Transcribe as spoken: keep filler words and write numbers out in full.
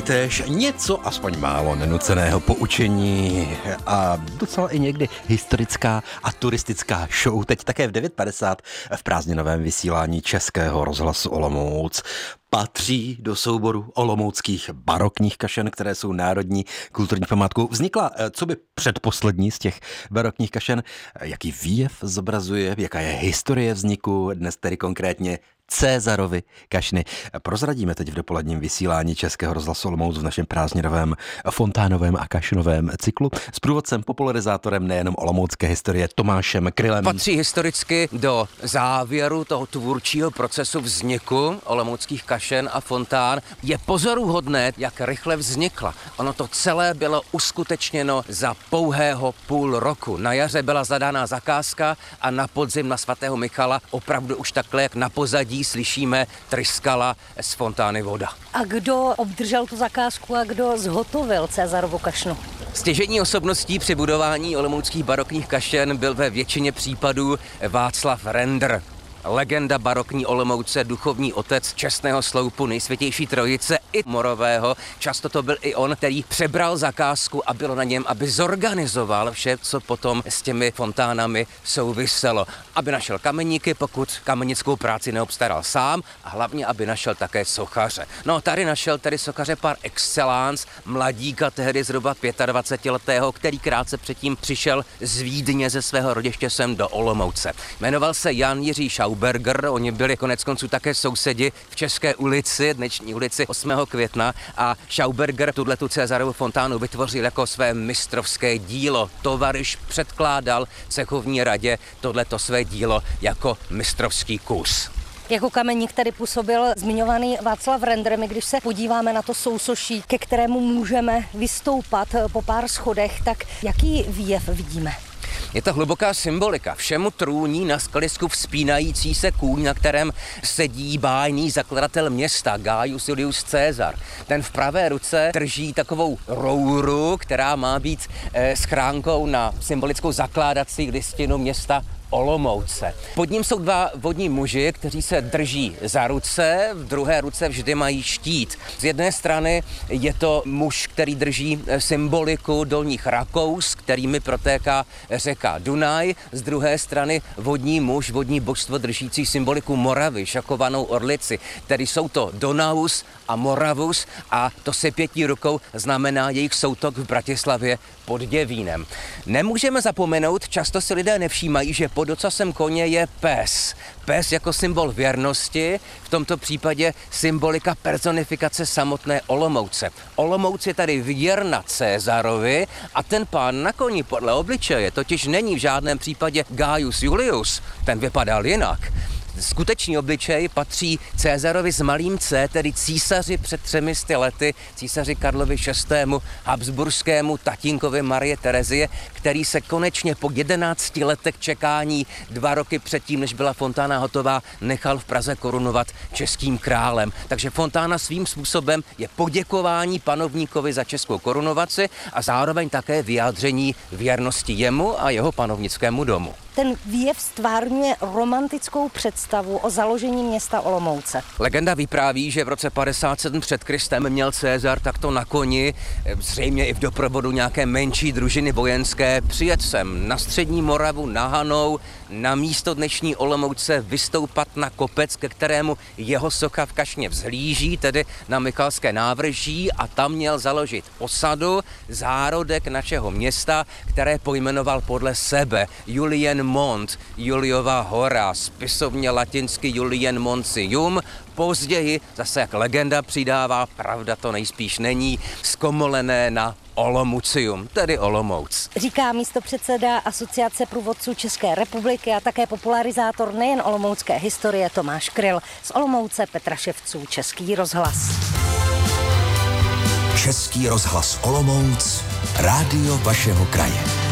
též něco, aspoň málo nenuceného poučení a docela i někdy historická a turistická show. Teď také v devět padesát v prázdninovém vysílání Českého rozhlasu Olomouc. Patří do souboru olomouckých barokních kašen, které jsou národní kulturní památkou. Vznikla co by předposlední z těch barokních kašen. Jaký výjev zobrazuje, jaká je historie vzniku, dnes tedy konkrétně Cezarovy kašny. Prozradíme teď v dopoledním vysílání Českého rozhlasu Olomouc v našem prázdninovém fontánovém a kašnovém cyklu s průvodcem, popularizátorem nejenom olomoucké historie Tomášem Krylem. Patří historicky do závěru toho tvůrčího procesu vzniku olomouckých kašen a fontán. Je pozoruhodné, jak rychle vznikla. Ono to celé bylo uskutečněno za pouhého půl roku. Na jaře byla zadána zakázka a na podzim na svatého Michala opravdu už takhle, jak na pozadí slyšíme, tryskala z fontány voda. A kdo obdržel tu zakázku a kdo zhotovil Cezarovu kašnu? Stěžejní osobností při budování olomouckých barokních kašen byl ve většině případů Václav Rendr. Legenda barokní Olomouce, duchovní otec čestného sloupu Nejsvětější Trojice i Morového. Často to byl i on, který přebral zakázku a bylo na něm, aby zorganizoval vše, co potom s těmi fontánami souviselo. Aby našel kameníky, pokud kamenickou práci neobstaral sám, a hlavně, aby našel také sochaře. No, tady našel tedy sochaře par excellence, mladíka tehdy zhruba dvacetiletého, který krátce předtím přišel z Vídně ze svého rodiště sem do Olomouce. Jmenoval se Jan Jiří Schauberger, oni byli koneckonců také sousedi v České ulici, dnešní ulici osmého května, a Schauberger tuhletu Cezarovu fontánu vytvořil jako své mistrovské dílo. Tovaryš předkládal cechovní radě tohleto své dílo jako mistrovský kus. Jako kameník tady působil zmiňovaný Václav Rendr. My když se podíváme na to sousoší, ke kterému můžeme vystoupat po pár schodech, tak jaký výjev vidíme? Je to hluboká symbolika. Všemu trůní na skalisku vzpínající se kůň, na kterém sedí bájný zakladatel města Gaius Julius Caesar. Ten v pravé ruce drží takovou rouru, která má být eh, schránkou na symbolickou zakládací listinu města Olomouce. Pod ním jsou dva vodní muži, kteří se drží za ruce, v druhé ruce vždy mají štít. Z jedné strany je to muž, který drží symboliku dolních Rakous, kterými protéká řeka Dunaj, z druhé strany vodní muž, vodní božstvo držící symboliku Moravy, šakovanou orlici. Tedy jsou to Donaus a Moravus a to se pětí rukou znamená jejich soutok v Bratislavě pod Děvínem. Nemůžeme zapomenout, často si lidé nevšímají, že pod ocasem koně je pes. Pes jako symbol věrnosti, v tomto případě symbolika personifikace samotné Olomouce. Olomouc je tady věrna Cezarovi a ten pán na koni podle obličeje totiž není v žádném případě Gaius Julius, ten vypadal jinak. Skutečný obličej patří Cezarovi s malým C, tedy císaři před třemi sty lety, císaři Karlovi šestému habsburskému tatínkovi Marie Terezie, který se konečně po jedenácti letech čekání dva roky předtím, než byla fontána hotová, nechal v Praze korunovat českým králem. Takže fontána svým způsobem je poděkování panovníkovi za českou korunovaci a zároveň také vyjádření věrnosti jemu a jeho panovnickému domu. Ten výjev stvárňuje romantickou představu o založení města Olomouce. Legenda vypráví, že v roce padesát sedm před Kristem měl Cezar takto na koni, zřejmě i v doprovodu nějaké menší družiny vojenské, přijet sem na střední Moravu, na Hanou, na místo dnešní Olomouce vystoupat na kopec, ke kterému jeho socha v kašně vzhlíží, tedy na Michalské návrží, a tam měl založit osadu, zárodek našeho města, které pojmenoval podle sebe Julien Mont, Juliova hora, spisovně latinsky Julien Monsium. Později, zase jak legenda přidává, pravda to nejspíš není, zkomolené na Olomoucium, tedy Olomouc. Říká místopředseda Asociace průvodců České republiky a také popularizátor nejen olomoucké historie Tomáš Kryl. Z Olomouce Petra Ševců, Český rozhlas. Český rozhlas Olomouc, rádio vašeho kraje.